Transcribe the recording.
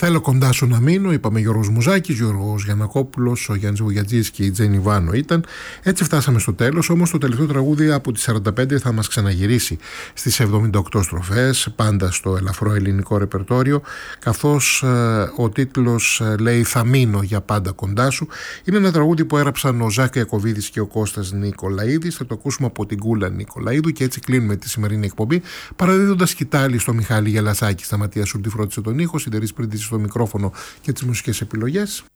Θέλω κοντά σου να μείνω, είπαμε Γιώργος Μουζάκης, Γιώργος Γιαννακόπουλος, ο Γιάννης Βουγιατζής και η Τζένι Βάνο ήταν. Έτσι φτάσαμε στο τέλος, όμως το τελευταίο τραγούδι από τις 45 θα μας ξαναγυρίσει στις 78 στροφές, πάντα στο ελαφρό ελληνικό ρεπερτόριο, καθώς ο τίτλος λέει «Θα μείνω για πάντα κοντά σου». Είναι ένα τραγούδι που έγραψαν ο Ζάκ Ιακωβίδης και ο Κώστας Νικολαίδης. Θα το ακούσουμε από την Κούλα Νικολαίδου και έτσι κλείνουμε τη σημερινή εκπομπή, παραδίδοντας σκητάλη στο Μιχάλη Γελασάκη. Σταματία Σουρτή φρόντισε τον ήχο, Σιδερής Πρίντης στο μικρόφωνο και τις μουσικές επιλογές.